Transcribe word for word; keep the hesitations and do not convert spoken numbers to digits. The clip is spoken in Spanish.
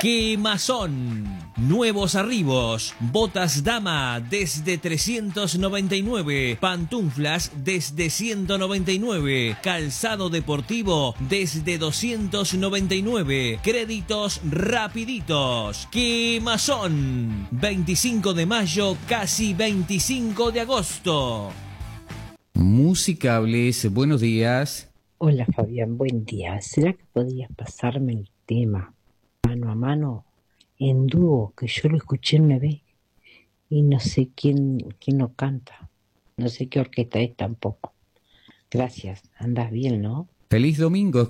Quemazón. Nuevos arribos. Botas dama desde trescientos noventa y nueve. Pantuflas desde ciento noventa y nueve. Calzado deportivo desde doscientos noventa y nueve. Créditos rapiditos. Quemazón. veinticinco de mayo, casi veinticinco de agosto. Musicables, buenos días. Hola Fabián, buen día. ¿Será que podías pasarme el tema mano a mano en dúo? Que yo lo escuché una vez y no sé quién, quién lo canta. No sé qué orquesta es tampoco. Gracias, andas bien, ¿no? Feliz domingo.